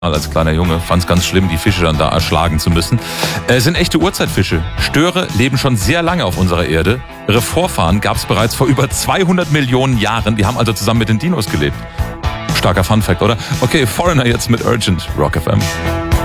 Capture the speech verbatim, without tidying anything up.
als kleiner Junge, fand es ganz schlimm, die Fische dann da erschlagen zu müssen. Äh, sind echte Urzeitfische. Störe leben schon sehr lange auf unserer Erde. Ihre Vorfahren gab es bereits vor über zweihundert Millionen Jahren. Die haben also zusammen mit den Dinos gelebt. Starker Funfact, oder? Okay, Foreigner jetzt mit Urgent, Rock F M.